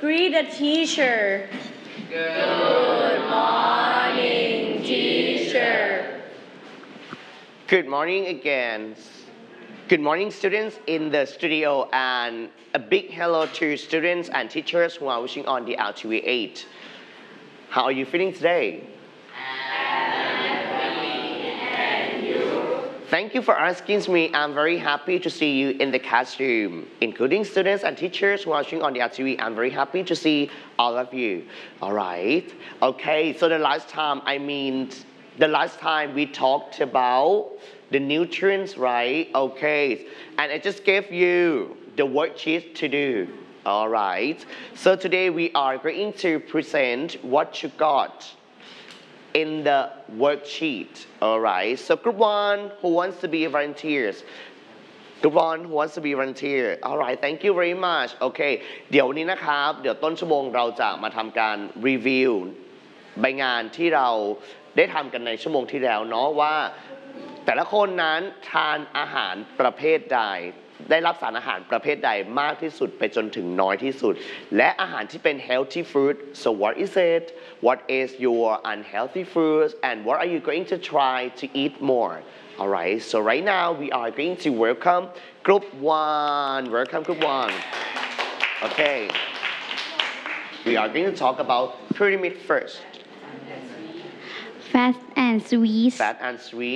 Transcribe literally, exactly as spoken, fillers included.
Greet the teacher. Good morning, teacher. Good morning again. Good morning, students in the studio, and a big hello to students and teachers who are watching on the L T V eight. How are you feeling today? Thank you for asking me. I'm very happy to see you in the classroom, including students and teachers watching on the L T V. I'm very happy to see all of you. All right. Okay, so the last time, I mean, the last time we talked about the nutrients, right? Okay, and I just gave you the worksheet to do. All right. So today we are going to present what you got in the worksheet. All right, so group one, who wants to be volunteers? Group one, who wants to be volunteer? All right, thank you very much. Okay, เดี๋ยวนี้นะครับ เดี๋ยวต้นชั่วโมงเราจะมาทำการรีวิวใบงานที่เราได้ทำกันในชั่วโมงที่แล้วเนาะว่าแต่ละคนนั้นทานอาหารประเภทใดได้รับสารอาหารประเภทใดมากที่สุดไปจนถึงน้อยที่สุดและอาหารที่เป็น healthy food so what is it what is your unhealthy foods and what are you going to try to eat more alright so right now we are going to welcome group one welcome group one okay we are going to talk about pyramid first Fat and sweet fat and sweet